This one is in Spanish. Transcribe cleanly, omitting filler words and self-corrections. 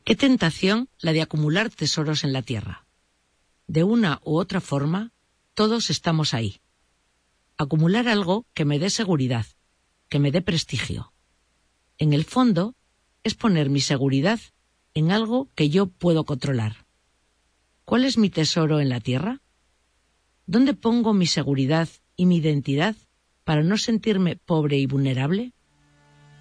Qué tentación la de acumular tesoros en la tierra. De una u otra forma, todos estamos ahí. Acumular algo que me dé seguridad, que me dé prestigio. En el fondo, es poner mi seguridad en algo que yo puedo controlar. ¿Cuál es mi tesoro en la tierra? ¿Dónde pongo mi seguridad y mi identidad para no sentirme pobre y vulnerable?